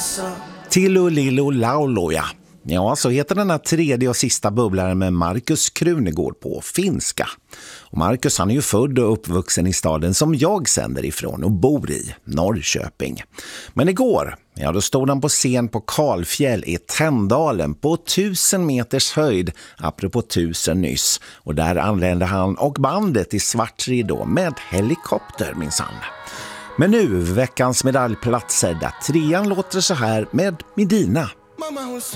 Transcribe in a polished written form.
Tillo Lillo Laulo, ja. Ja, så heter den här tredje och sista bubblaren med Markus Krunegård på finska. Och Markus, han är ju född och uppvuxen i staden som jag sänder ifrån och bor i, Norrköping. Men igår, ja, då stod han på scen på Karlfjäll i Tändalen på 1000 meters höjd, apropå 1000 nyss. Och där anlände han och bandet i svart ridå med helikopter minsann. Men nu, veckans medaljplatser, där trean låter så här med Medina.